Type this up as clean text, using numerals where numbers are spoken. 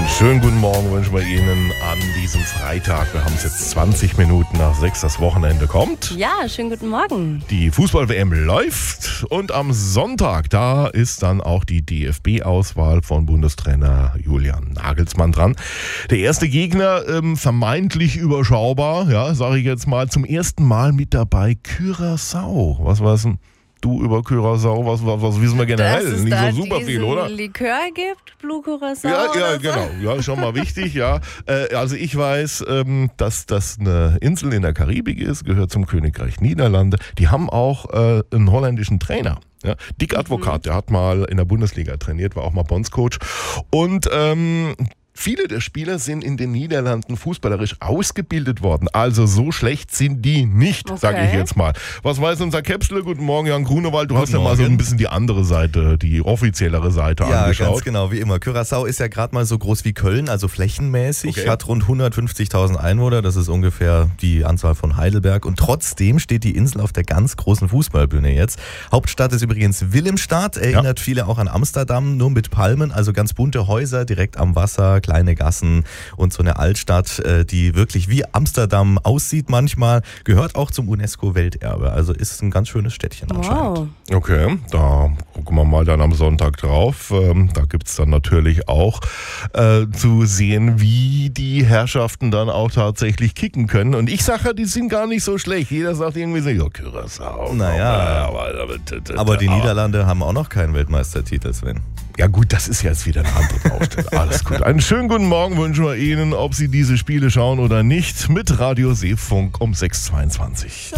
Schönen guten Morgen wünschen wir Ihnen an diesem Freitag. Wir haben es jetzt 20 Minuten nach 6, das Wochenende kommt. Ja, schönen guten Morgen. Die Fußball-WM läuft und am Sonntag, da ist dann auch die DFB-Auswahl von Bundestrainer Julian Nagelsmann dran. Der erste Gegner, vermeintlich überschaubar, ja, sage ich jetzt mal, zum ersten Mal mit dabei, Curaçao. Was war es denn? Du über Curaçao, was wissen wir generell? Dass es nicht da so super viel, oder? Likör gibt, Blue Curaçao. Ja, genau. Ja, schon mal wichtig, ja. Also ich weiß, dass das eine Insel in der Karibik ist, gehört zum Königreich Niederlande. Die haben auch einen holländischen Trainer. Ja, Dick Advocaat, der hat mal in der Bundesliga trainiert, war auch mal Bondscoach. Und viele der Spieler sind in den Niederlanden fußballerisch ausgebildet worden. Also so schlecht sind die nicht, sage ich jetzt mal. Was weiß unser Käpsle? Guten Morgen, Jan Grunewald. Du hast ja mal so ein bisschen die andere Seite, die offiziellere Seite angeschaut. Ja, ganz genau, wie immer. Curaçao ist ja gerade mal so groß wie Köln, also flächenmäßig. Hat rund 150.000 Einwohner. Das ist ungefähr die Anzahl von Heidelberg. Und trotzdem steht die Insel auf der ganz großen Fußballbühne jetzt. Hauptstadt ist übrigens Willemstad. Erinnert viele auch an Amsterdam, nur mit Palmen. Also ganz bunte Häuser direkt am Wasser, kleine Gassen und so eine Altstadt, die wirklich wie Amsterdam aussieht manchmal, gehört auch zum UNESCO-Welterbe. Also ist ein ganz schönes Städtchen anscheinend. Okay, da gucken wir mal dann am Sonntag drauf. Da gibt es dann natürlich auch zu sehen, wie die Herrschaften dann auch tatsächlich kicken können. Und ich sage ja, die sind gar nicht so schlecht. Jeder sagt irgendwie so, ja, Curaçao. Naja, aber die Niederlande haben auch noch keinen Weltmeistertitel, Sven. Ja gut, das ist jetzt wieder eine andere Baustelle. Alles gut. Einen schönen guten Morgen wünschen wir Ihnen, ob Sie diese Spiele schauen oder nicht, mit Radio Seefunk um 6:22.